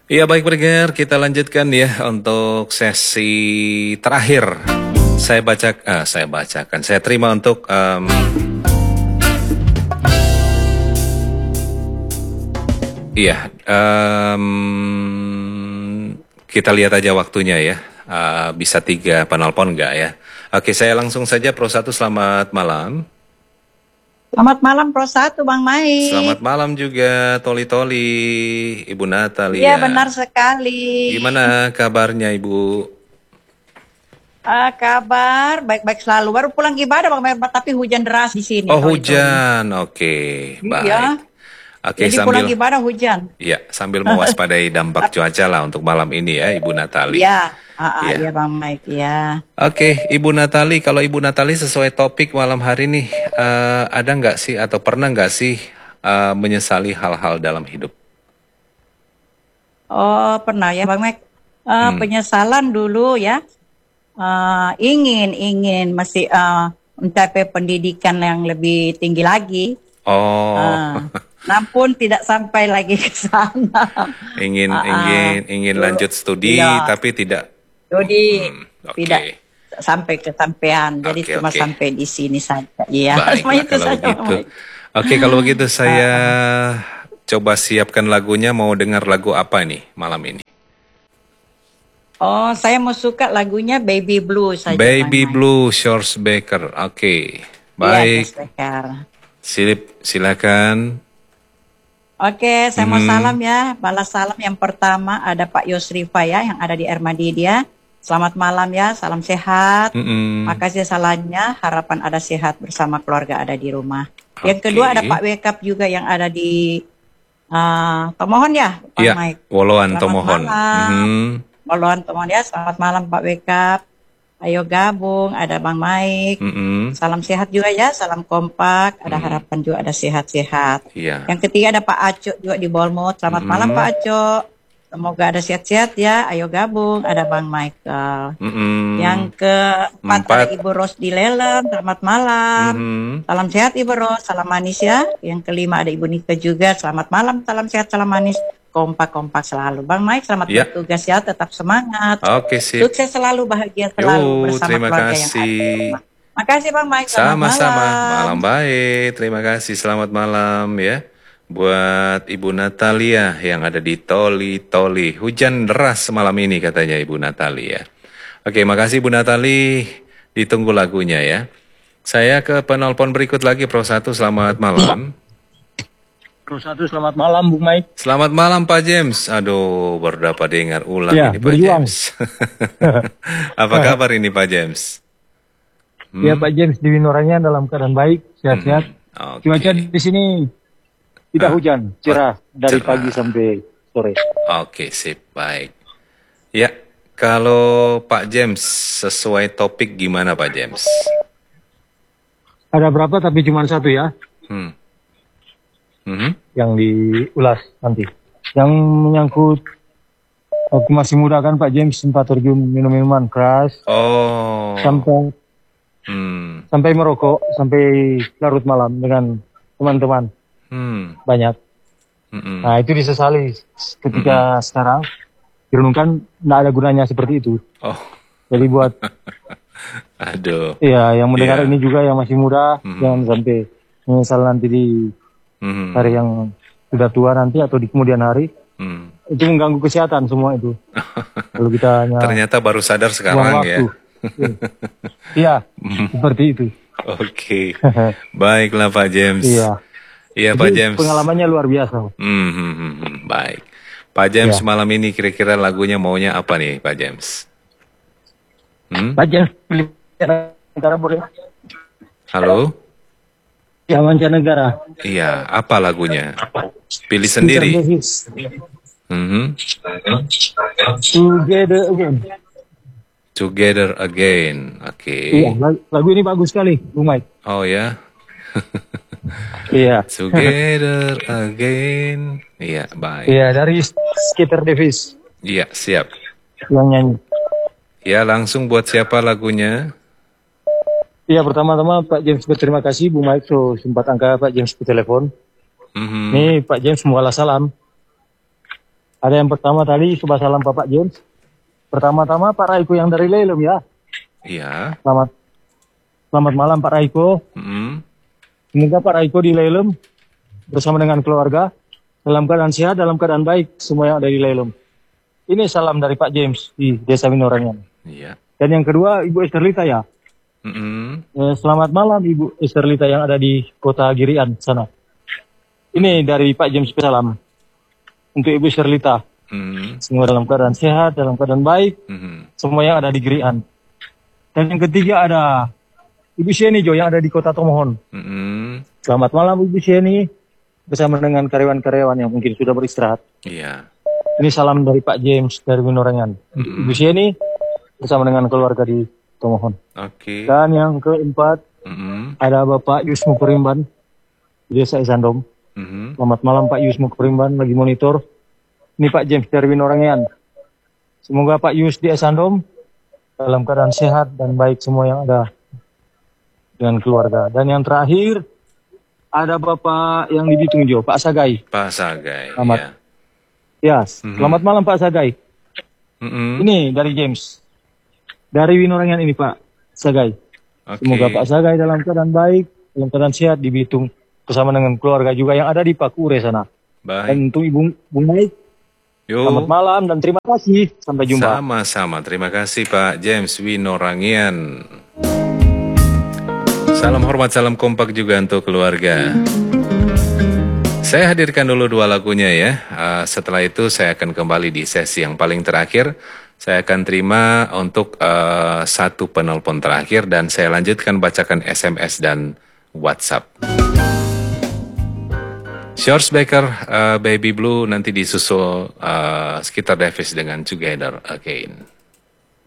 Iya baik pendengar, kita lanjutkan ya untuk sesi terakhir. Saya bacakan, saya terima untuk kita lihat aja waktunya ya. Bisa 3 penelpon nggak ya? Oke, saya langsung saja Pro 1, selamat malam. Selamat malam Pro 1, Bang Mai. Selamat malam juga Toli-Toli, Ibu Natalia. Iya benar sekali. Gimana kabarnya Ibu? Kabar baik-baik selalu. Baru pulang ibadah Bang Mai, tapi hujan deras di sini. Oh hujan, oke, baik. Iya. Oke, jadi pulang ibadah hujan. Iya, sambil mewaspadai dampak cuaca lah untuk malam ini ya Ibu Natali. Iya, iya Bang Mai, iya. Oke, Ibu Natali, kalau Ibu Natali sesuai topik malam hari nih, ada nggak sih atau pernah nggak sih menyesali hal-hal dalam hidup? Oh pernah ya Bang Mai. Penyesalan dulu ya. Ingin masih mencapai pendidikan yang lebih tinggi lagi. Oh. Namun tidak sampai lagi ke sana. ingin lanjut studi tapi tidak. Tidak sampai kesampaian. Jadi cuma sampai di sini saja. Iya. Oke, kalau begitu saya coba siapkan lagunya. Mau dengar lagu apa nih malam ini? Oh, saya mau suka lagunya Baby Blue saja. Baby Blue, George Baker. Oke, baik. Silakan. Oke, saya mau salam ya. Balas salam yang pertama ada Pak Yosrifa ya, yang ada di Ermadidia. Selamat malam ya, salam sehat. Makasih salahnya, harapan ada sehat bersama keluarga ada di rumah. Yang kedua ada Pak Wekap juga yang ada di Tomohon ya, Pak Mike. Woloan Tomohon. Woloan Tomohon ya, selamat malam Pak Wekap. Ayo gabung, ada Bang Mike. Salam sehat juga ya, salam kompak. Ada harapan juga ada sehat-sehat. Yang ketiga ada Pak Aco juga di Bolmut. Selamat malam Pak Aco. Semoga ada sehat-sehat ya. Ayo gabung, ada Bang Michael. Yang keempat ada Ibu Ros di Lelem. Selamat malam. Salam sehat Ibu Ros, salam manis ya. Yang kelima ada Ibu Nika juga. Selamat malam, salam sehat, salam manis. Kompak-kompak selalu. Bang Mike, selamat bertugas ya, tetap semangat. Oke, sip. Sukses selalu, bahagia selalu bersama keluarga yang ada. Makasih Bang Mike, sama-sama. Malam baik, terima kasih, selamat malam ya. Buat Ibu Natalia yang ada di Toli-Toli. Hujan deras malam ini katanya Ibu Natalia. Oke, makasih Ibu Natali. Ditunggu lagunya ya. Saya ke penelpon berikut lagi, Pro 1, selamat malam. Pro 1, selamat malam Bung Mike. Selamat malam Pak James. Aduh, baru dapat dengar ulang ya, ini Pak James. Apa kabar ini Pak James? Ya Pak James, di Winoranya dalam keadaan baik, sehat-sehat. Cuaca di sini tidak hujan, cerah dari pagi sampai sore. Oke, sip, baik. Ya, kalau Pak James sesuai topik gimana Pak James? Ada berapa tapi cuma satu ya. Yang diulas nanti. Yang menyangkut waktu masih muda kan Pak James sempat terjun minum-minuman keras. Sampai merokok, sampai larut malam dengan teman-teman. Banyak. Nah itu disesali ketika sekarang direnungkan tidak ada gunanya seperti itu. Jadi buat iya yang mendengar ini juga yang masih muda, jangan sampai menyesal nanti di hari yang sudah tua nanti atau di kemudian hari. Itu mengganggu kesehatan semua itu. Kalau kita ternyata baru sadar sekarang ya. Iya, seperti itu. Oke. Baiklah Pak James. Iya Pak James. Pengalamannya luar biasa. Baik. Pak James malam ini kira-kira lagunya maunya apa nih Pak James? Pak James pilih negara boleh? Halo? Ya mancanegara. Iya, apa lagunya? Pilih sendiri. Together Again. Together Again. Oke. Iya, lagu ini bagus sekali, Bung Mike. Oh ya. Iya. Together Again. Iya, baik. Iya, dari Skeeter Davis. Iya, siap. Yang nyanyi. Ya, langsung buat siapa lagunya? Iya, pertama-tama Pak James berterima kasih Bu Mike so sempat angkat Pak James ke telepon. Nih Pak James mau balas salam. Ada yang pertama tadi, coba salam Bapak James. Pertama-tama Pak Raiko yang dari Lelem ya. Iya. Selamat malam Pak Raiko. Semoga Pak Raiko di Lelem bersama dengan keluarga dalam keadaan sehat, dalam keadaan baik, semua yang ada di Lelem. Ini salam dari Pak James di Desa Winorangan. Iya. Dan yang kedua Ibu Esterlita ya. Selamat malam Ibu Esterlita yang ada di Kota Girian sana. Ini dari Pak James salam untuk Ibu Esterlita. Semua dalam keadaan sehat, dalam keadaan baik, semua yang ada di Girian. Dan yang ketiga ada Ibu Sieni Jo yang ada di Kota Tomohon. Selamat malam Ibu Sieni bersama dengan karyawan-karyawan yang mungkin sudah beristirahat. Iya. Ini salam dari Pak James dari Winorangan. Ibu Sieni bersama dengan keluarga di Tomohon. Oke. Dan yang keempat ada Bapak Yusmu Perimban di Desa Isandom. Selamat malam Pak Yusmu Perimban lagi monitor. Ini Pak James dari Winorangan. Semoga Pak Yus di Isandom dalam keadaan sehat dan baik semua yang ada dengan keluarga. Dan yang terakhir ada Bapak yang di Bitung Jo, Pak Sagai. Pak Sagai. Selamat. Ya, selamat malam Pak Sagai. Ini dari James. Dari Winorangan ini Pak Sagai. Semoga Pak Sagai dalam keadaan baik, dalam keadaan sehat di Bitung bersama dengan keluarga juga yang ada di Pakure sana. Baik. Dan untuk Ibu Baik. Selamat malam dan terima kasih. Sampai jumpa. Sama-sama. Terima kasih Pak James Winorangian. Salam hormat, salam kompak juga untuk keluarga. Saya hadirkan dulu dua lagunya ya. Setelah itu saya akan kembali di sesi yang paling terakhir. Saya akan terima untuk satu penelpon terakhir dan saya lanjutkan bacakan SMS dan WhatsApp. George Baker, Baby Blue nanti disusul Skeeter Davis dengan Together Again.